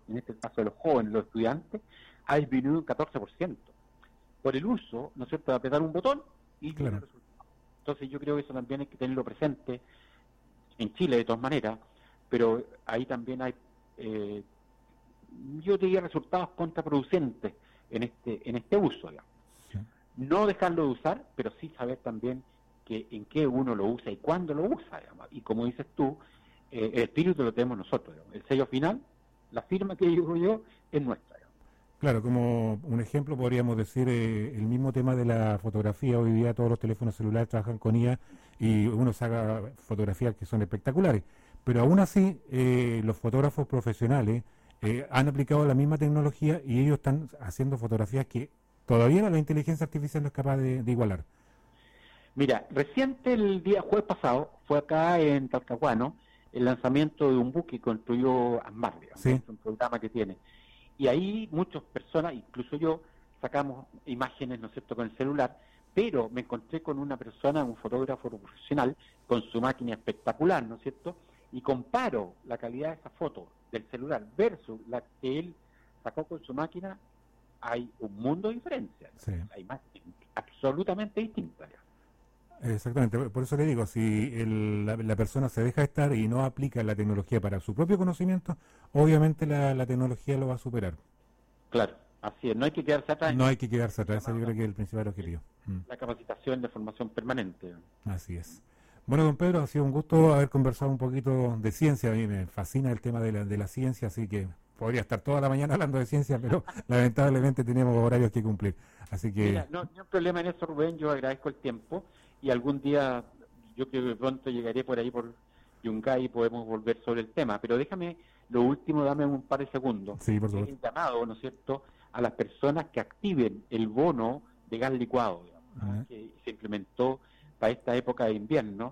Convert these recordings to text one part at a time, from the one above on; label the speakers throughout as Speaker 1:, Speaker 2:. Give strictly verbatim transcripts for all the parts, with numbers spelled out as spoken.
Speaker 1: en este caso de los jóvenes, los estudiantes, ha disminuido un catorce por ciento por el uso, ¿no es cierto?, de apretar un botón y
Speaker 2: Claro.
Speaker 1: tener resultados. Entonces yo creo que eso también hay que tenerlo presente en Chile de todas maneras, pero ahí también hay, eh, yo diría, resultados contraproducentes en este en este uso, digamos.
Speaker 2: Sí.
Speaker 1: No dejarlo de usar, pero sí saber también que en qué uno lo usa y cuándo lo usa, digamos. Y como dices tú, eh, el espíritu lo tenemos nosotros, digamos. El sello final, la firma que digo yo, es nuestra, digamos.
Speaker 2: Claro, como un ejemplo podríamos decir eh, el mismo tema de la fotografía. Hoy día todos los teléfonos celulares trabajan con I A y uno saca fotografías que son espectaculares. Pero aún así, eh, los fotógrafos profesionales eh, han aplicado la misma tecnología y ellos están haciendo fotografías que todavía la inteligencia artificial no es capaz de, de igualar.
Speaker 1: Mira, reciente el día jueves pasado fue acá en Talcahuano el lanzamiento de un buque que construyó ASMAR, digamos,
Speaker 2: Sí.
Speaker 1: es un programa que tiene. Y ahí muchas personas, incluso yo, sacamos imágenes, ¿no es cierto?, con el celular, pero me encontré con una persona, un fotógrafo profesional, con su máquina espectacular, ¿no es cierto?, y comparo la calidad de esa foto del celular versus la que él sacó con su máquina, hay un mundo de diferencia, ¿no?
Speaker 2: Sí.
Speaker 1: Hay imágenes absolutamente distintas.
Speaker 2: Exactamente, por eso le digo, si el, la, la persona se deja estar y no aplica la tecnología para su propio conocimiento, obviamente la, la tecnología lo va a superar.
Speaker 1: Claro, así es, no hay que quedarse atrás.
Speaker 2: No hay que quedarse atrás, ese yo creo que es el principal objetivo. Mm.
Speaker 1: La capacitación de formación permanente.
Speaker 2: Así es. Bueno, don Pedro, ha sido un gusto haber conversado un poquito de ciencia. A mí me fascina el tema de la, de la ciencia, así que podría estar toda la mañana hablando de ciencia, pero lamentablemente tenemos horarios que cumplir. Así que...
Speaker 1: Mira, no, no hay problema en eso, Rubén, yo agradezco el tiempo y algún día, yo creo que pronto llegaré por ahí por Yungay y podemos volver sobre el tema, pero déjame, lo último, dame un par de segundos.
Speaker 2: Sí, por
Speaker 1: Es
Speaker 2: supuesto.
Speaker 1: el llamado, ¿no es cierto?, a las personas que activen el bono de gas licuado, digamos, ¿no?
Speaker 2: Ajá.
Speaker 1: Que se implementó para esta época de invierno.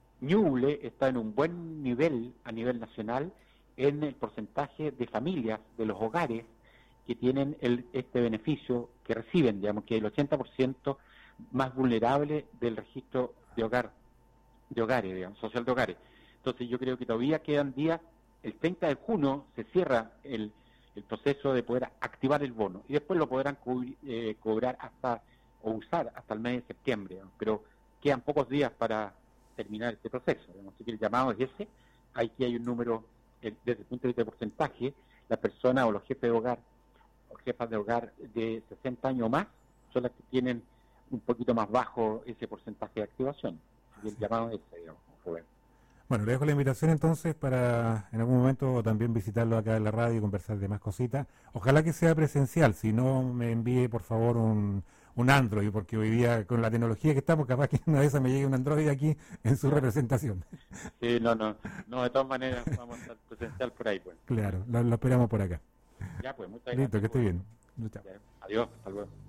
Speaker 1: Ñuble está en un buen nivel a nivel nacional en el porcentaje de familias, de los hogares que tienen el, este beneficio, que reciben, digamos, que el ochenta por ciento más vulnerable del registro de hogar, de hogares, digamos, social de hogares. Entonces yo creo que todavía quedan días, el treinta de junio se cierra el, el proceso de poder activar el bono y después lo podrán cubrir, eh, cobrar hasta, o usar hasta el mes de septiembre, digamos, pero quedan pocos días para terminar este proceso, digamos. Así que el llamado es ese. Aquí hay un número, eh, desde el punto de vista de porcentaje, las personas o los jefes de hogar o jefas de hogar de sesenta años o más son las que tienen un poquito más bajo ese porcentaje de activación. Y el llamado es ese, digamos, Rubén.
Speaker 2: Bueno, le dejo la invitación entonces para en algún momento también visitarlo acá en la radio y conversar de más cositas. Ojalá que sea presencial, si no me envíe por favor un, un Android, porque hoy día con la tecnología que estamos, capaz que una de esas me llegue un Android aquí en su representación.
Speaker 1: Sí, no, no, no, de todas maneras vamos a estar presencial por ahí, pues.
Speaker 2: Claro, lo, lo esperamos por acá.
Speaker 1: Ya, pues, muchas
Speaker 2: Listo,
Speaker 1: gracias.
Speaker 2: que esté bien. Chao.
Speaker 1: Adiós, hasta luego.